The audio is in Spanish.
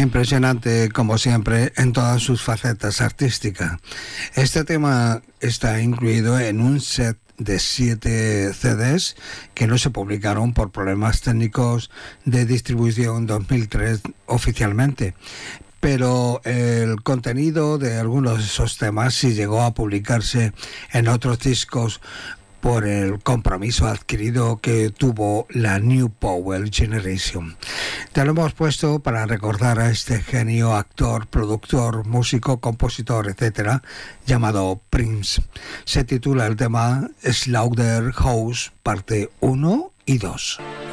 Impresionante, como siempre, en todas sus facetas artísticas. Este tema está incluido en un set de 7 CDs que no se publicaron por problemas técnicos de distribución en 2003 oficialmente. Pero el contenido de algunos de esos temas sí llegó a publicarse en otros discos por el compromiso adquirido que tuvo la New Power Generation. Te lo hemos puesto para recordar a este genio, actor, productor, músico, compositor, etcétera, llamado Prince. Se titula el tema Slaughterhouse parte 1 y 2.